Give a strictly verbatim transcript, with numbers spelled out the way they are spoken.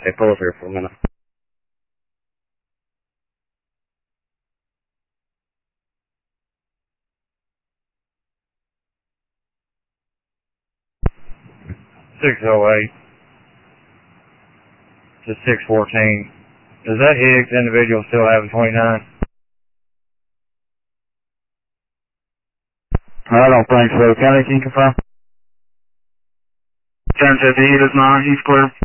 Hey, pull up here for a minute. six oh eight to six fourteen. Does that Higgs individual still have a twenty-nine? I don't think so. County, can you confirm? ten fifty, he does not. He's clear.